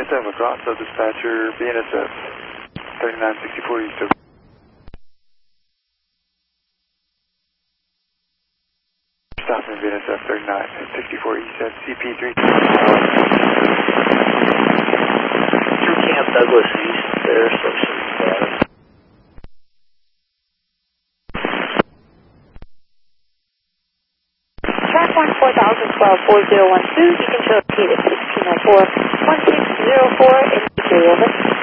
BNSF across, so dispatcher BNSF 3964 East. Stopping BNSF 3964 East at CP3. Through Camp Douglas East, there, social status. Track 14012 4012, you can show repeat at 1604 1604 in the over.